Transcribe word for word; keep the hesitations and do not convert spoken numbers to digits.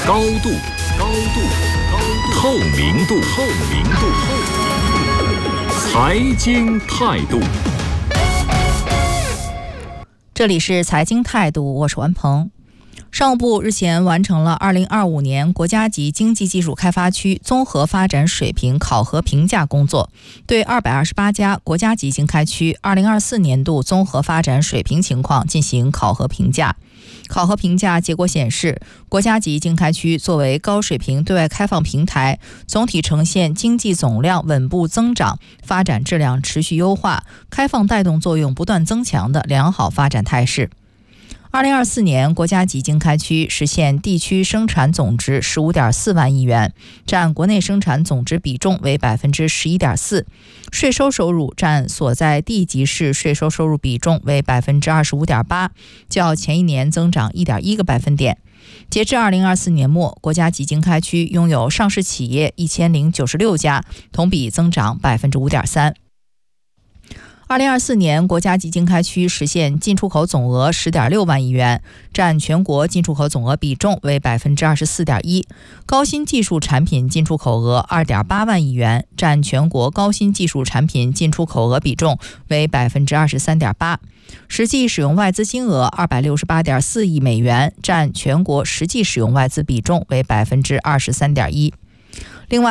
高度，高度，高度，透明度，透明度，财经态度。 这里是财经态度，我是王鹏。商务部日前完成了二零二五年国家级经济技术开发区综合发展水平考核评价工作，对二百二十八家国家级经开区二零二四年度综合发展水平情况进行考核评价。考核评价结果显示，国家级经开区作为高水平对外开放平台，总体呈现经济总量稳步增长、发展质量持续优化、开放带动作用不断增强的良好发展态势。二零二四年，国家级经开区实现地区生产总值 十五点四万亿元，占国内生产总值比重为 百分之十一点四， 税收收入占所在地级市税收收入比重为 百分之二十五点八， 较前一年增长 一点一个百分点。截至二零二四年末，国家级经开区拥有上市企业一千零九十六家，同比增长 百分之五点三。二零二四年，国家级经开区实现进出口总额 十点六万亿元，占全国进出口总额比重为 百分之二十四点一， 高新技术产品进出口额 二点八万亿元，占全国高新技术产品进出口额比重为 百分之二十三点八， 实际使用外资金额 二百六十八点四亿美元，占全国实际使用外资比重为 百分之二十三点一。